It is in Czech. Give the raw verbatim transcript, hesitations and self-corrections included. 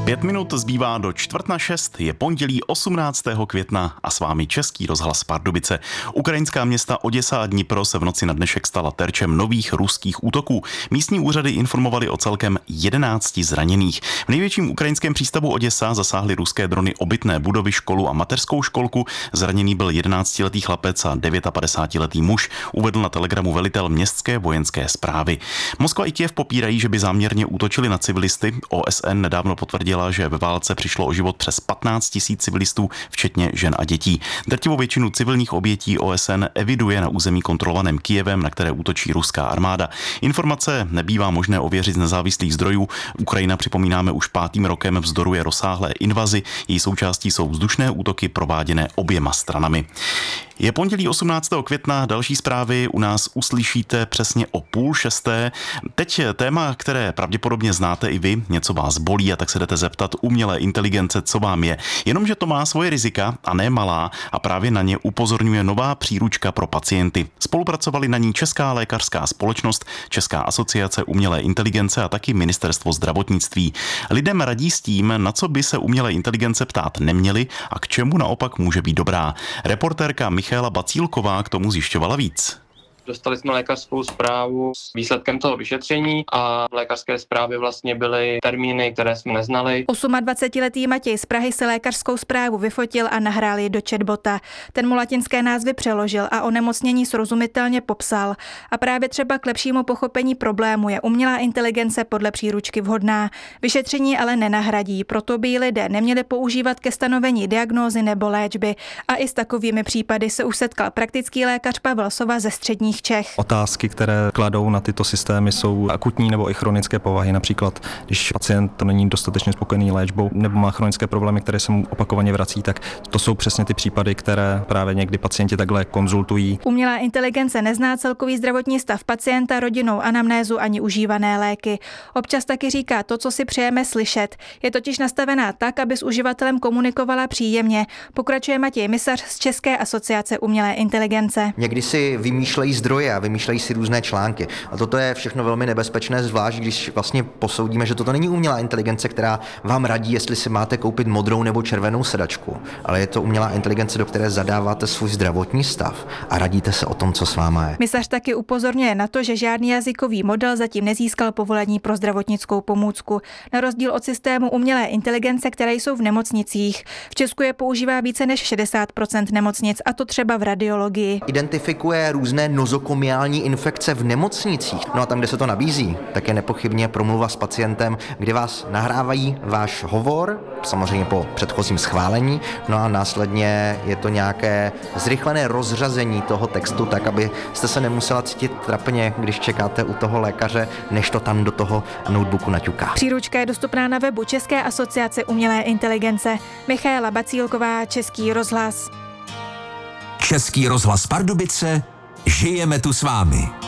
Pět minut zbývá do čtvrt na šest, je pondělí osmnáctého května a s vámi Český rozhlas Pardubice. Ukrajinská města Oděsa a Dnipro se v noci na dnešek stala terčem nových ruských útoků. Místní úřady informovaly o celkem jedenácti zraněných. V největším ukrajinském přístavu Oděsa zasáhly ruské drony obytné budovy, školu a mateřskou školku. Zraněný byl jedenáctiletý chlapec a padesátidevětiletý muž, uvedl na Telegramu velitel městské vojenské správy. Moskva i Kyjev popírají, že by záměrně útočili na civilisty. O S N nedávno potvrdila, že ve válce přišlo o život přes patnáct tisíc civilistů, včetně žen a dětí. Drtivou většinu civilních obětí O S N eviduje na území kontrolovaném Kyjevem, na které útočí ruská armáda. Informace nebývá možné ověřit z nezávislých zdrojů. Ukrajina, připomínáme, už pátým rokem vzdoruje rozsáhlé invazi. Její součástí jsou vzdušné útoky prováděné oběma stranami. Je pondělí osmnáctého května, další zprávy u nás uslyšíte přesně o půl šesté. Teď téma, které pravděpodobně znáte i vy, něco vás bolí a tak se jdete zeptat umělé inteligence, co vám je. Jenomže to má svoje rizika a ne malá a právě na ně upozorňuje nová příručka pro pacienty. Spolupracovali na ní Česká lékařská společnost, Česká asociace umělé inteligence a taky Ministerstvo zdravotnictví. Lidem radí s tím, na co by se umělé inteligence ptát neměli a k čemu naopak může být dobrá. Reportérka Michála Bacílková k tomu zjišťovala víc. Dostali jsme lékařskou zprávu s výsledkem toho vyšetření a v lékařské zprávě vlastně byly termíny, které jsme neznali. dvacetiosmiletý Matěj z Prahy si lékařskou zprávu vyfotil a nahrál ji do chatbota. Ten mu latinské názvy přeložil a onemocnění srozumitelně popsal. A právě třeba k lepšímu pochopení problému je umělá inteligence podle příručky vhodná. Vyšetření ale nenahradí, proto by ji lidé neměli používat ke stanovení diagnózy nebo léčby. A i s takovými případy se už setkal praktický lékař Pavel Sova ze středních Čech. Otázky, které kladou na tyto systémy, jsou akutní nebo i chronické povahy. Například, když pacient není dostatečně spokojený léčbou nebo má chronické problémy, které se mu opakovaně vrací, tak to jsou přesně ty případy, které právě někdy pacienti takhle konzultují. Umělá inteligence nezná celkový zdravotní stav pacienta, rodinnou anamnézu ani užívané léky. Občas taky říká to, co si přejeme slyšet. Je totiž nastavená tak, aby s uživatelem komunikovala příjemně. Pokračuje Matěj Misař z České asociace umělé inteligence. Někdy si vymýšlejí zdroje a vymýšlejí si různé články. A toto je všechno velmi nebezpečné, zvlášť když vlastně posoudíme, že toto není umělá inteligence, která vám radí, jestli si máte koupit modrou nebo červenou sedačku, ale je to umělá inteligence, do které zadáváte svůj zdravotní stav a radíte se o tom, co s váma je. Misař taky upozorňuje na to, že žádný jazykový model zatím nezískal povolení pro zdravotnickou pomůcku. Na rozdíl od systému umělé inteligence, které jsou v nemocnicích. V Česku je používá více než šedesát procent nemocnic, a to třeba v radiologii. Identifikuje různé nozokomiální infekce v nemocnicích. No a tam, kde se to nabízí, tak je nepochybně promluva s pacientem, kdy vás nahrávají váš hovor, samozřejmě po předchozím schválení, no a následně je to nějaké zrychlené rozřazení toho textu, tak aby jste se nemusela cítit trapně, když čekáte u toho lékaře, než to tam do toho notebooku naťuká. Příručka je dostupná na webu České asociace umělé inteligence. Michála Bacílková, Český rozhlas. Český rozhlas Pardubice, žijeme tu s vámi.